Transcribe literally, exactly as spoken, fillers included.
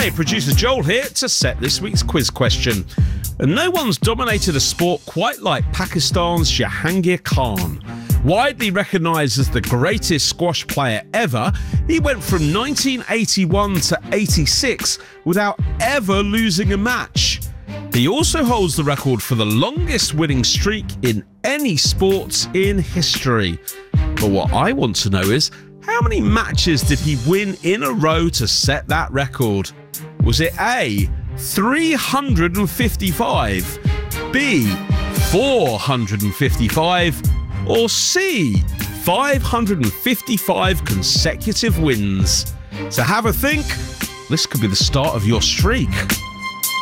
Hi, producer Joel here to set this week's quiz question. And no one's dominated a sport quite like Pakistan's Jahangir Khan. Widely recognised as the greatest squash player ever, he went from nineteen eighty-one to eighty-six without ever losing a match. He also holds the record for the longest winning streak in any sport in history. But what I want to know is, how many matches did he win in a row to set that record? Was it A, three hundred fifty-five, B, four hundred fifty-five, or C, five hundred fifty-five consecutive wins? So have a think. This could be the start of your streak.